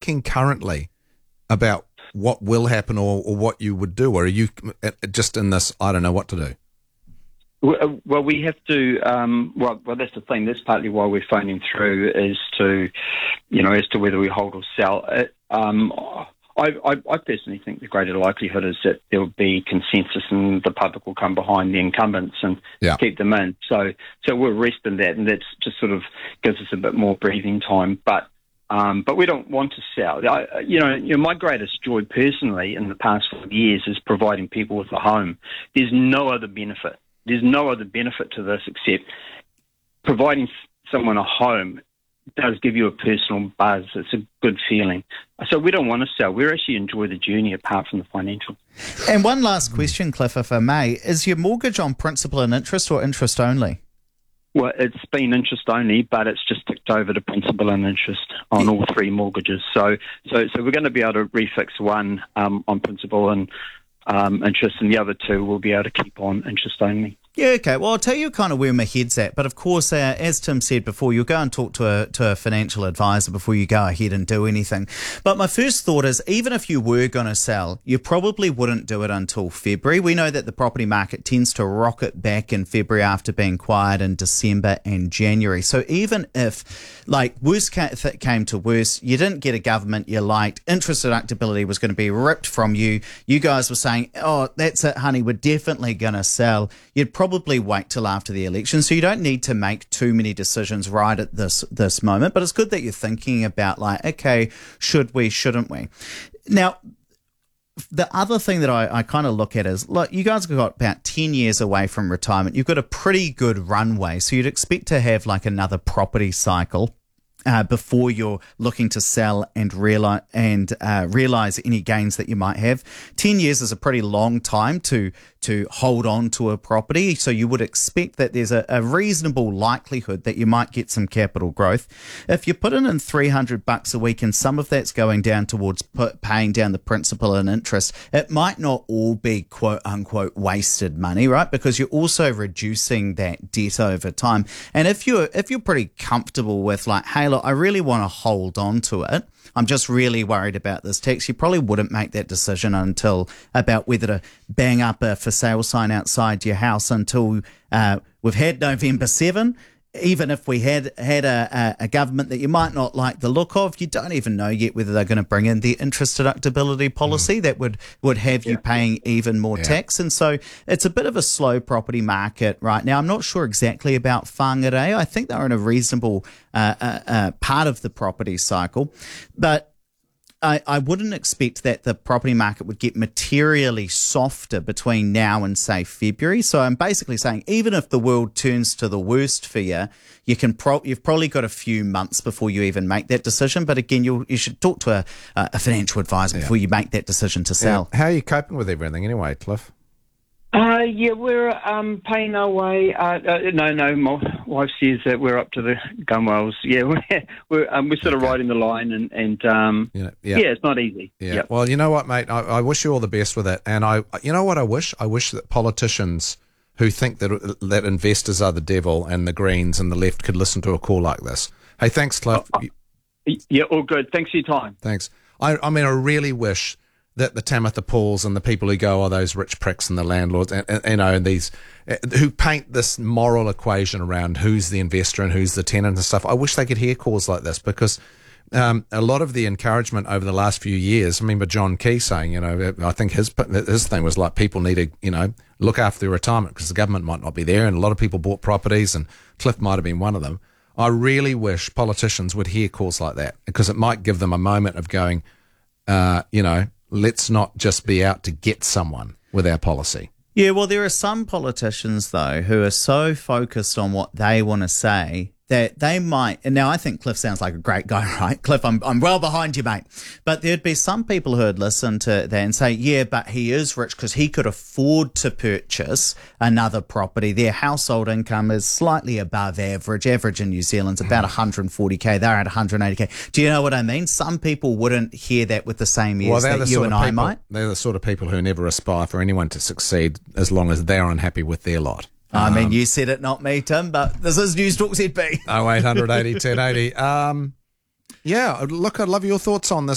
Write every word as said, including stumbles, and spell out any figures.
thinking currently about what will happen or, or what you would do, or are you just in this, I don't know what to do? Well, we have to. Um, well, well, that's the thing. That's partly why we're phoning through, is to, you know, as to whether we hold or sell. It, um, I, I, I personally think the greater likelihood is that there will be consensus, and the public will come behind the incumbents and yeah. keep them in. So, so we'll rest in that, and that just sort of gives us a bit more breathing time. But, um, but we don't want to sell. I, you know, you know, my greatest joy personally in the past five years is providing people with a home. There's no other benefit. There's no other benefit to this except providing someone a home does give you a personal buzz. It's a good feeling. So we don't want to sell. We actually enjoy the journey apart from the financial. And one last question, Cliff, if I may. Is your mortgage on principal and interest or interest only? Well, it's been interest only, but it's just ticked over to principal and interest on all three mortgages. So so, so we're going to be able to refix one um, on principal and Um, interest, and the other two will be able to keep on interest only. Yeah, okay. Well, I'll tell you kind of where my head's at. But of course, uh, as Tim said before, you'll go and talk to a to a financial advisor before you go ahead and do anything. But my first thought is, even if you were going to sell, you probably wouldn't do it until February. We know that the property market tends to rocket back in February after being quiet in December and January. So even if, like, worst came to worst, you didn't get a government you liked, interest deductibility was going to be ripped from you, you guys were saying, oh, that's it, honey, we're definitely going to sell, you'd probably Probably wait till after the election, so you don't need to make too many decisions right at this this moment. But it's good that you're thinking about, like, okay, should we, shouldn't we? Now, the other thing that I, I kind of look at is, look, you guys have got about ten years away from retirement. You've got a pretty good runway, so you'd expect to have like another property cycle Uh, before you're looking to sell and realize and uh, realize any gains that you might have. Ten years is a pretty long time to to hold on to a property, so you would expect that there's a, a reasonable likelihood that you might get some capital growth. If you're putting in three hundred bucks a week and some of that's going down towards put, paying down the principal and interest, it might not all be quote unquote wasted money, right? Because you're also reducing that debt over time. And if you're if you're pretty comfortable with, like, hey, look, I really want to hold on to it, I'm just really worried about this tax, you probably wouldn't make that decision until about whether to bang up a for sale sign outside your house until uh, we've had November seventh. Even if we had had a, a, a government that you might not like the look of, you don't even know yet whether they're going to bring in the interest deductibility policy mm. that would, would have yeah. you paying even more yeah. tax. And so it's a bit of a slow property market right now. I'm not sure exactly about Whangarei. I think they're in a reasonable uh, uh, uh, part of the property cycle. But I, I wouldn't expect that the property market would get materially softer between now and, say, February. So I'm basically saying, even if the world turns to the worst for you, you can pro- you've probably got a few months before you even make that decision. But again, you you should talk to a, a financial advisor yeah. before you make that decision to sell. Yeah. How are you coping with everything anyway, Cliff? Uh, yeah, we're um, paying our way. Uh, uh, no, no, my wife says that we're up to the gunwales. Yeah, we're we're, um, we're sort of okay. riding the line, and and um, yeah, yeah. yeah, it's not easy. Yeah. Yep. Well, you know what, mate? I, I wish you all the best with it. And I, you know what, I wish I wish that politicians who think that that investors are the devil and the Greens and the left could listen to a call like this. Hey, thanks, Cliff. Oh, oh, yeah, all good. Thanks for your time. Thanks. I, I mean, I really wish that the Tamitha Pauls and the people who go, oh, those rich pricks and the landlords, and, and you know, and these uh, who paint this moral equation around who's the investor and who's the tenant and stuff. I wish they could hear calls like this, because um, a lot of the encouragement over the last few years. I remember John Key saying, you know, I think his his thing was like, people need to, you know, look after their retirement because the government might not be there, and a lot of people bought properties, and Cliff might have been one of them. I really wish politicians would hear calls like that, because it might give them a moment of going, uh, you know, let's not just be out to get someone with our policy. Yeah, well, there are some politicians, though, who are so focused on what they want to say that they might, and now I think Cliff sounds like a great guy, right? Cliff, I'm I'm well behind you, mate. But there'd be some people who'd listen to that and say, yeah, but he is rich because he could afford to purchase another property. Their household income is slightly above average. Average in New Zealand's about one hundred forty K. They're at one hundred eighty K. Do you know what I mean? Some people wouldn't hear that with the same ears well, that you and I people, might. They're the sort of people who never aspire for anyone to succeed as long as they're unhappy with their lot. I mean, you said it, not me, Tim, but this is News Talk Z B. oh eight hundred eighty ten eighty. Um, yeah, look, I'd love your thoughts on this.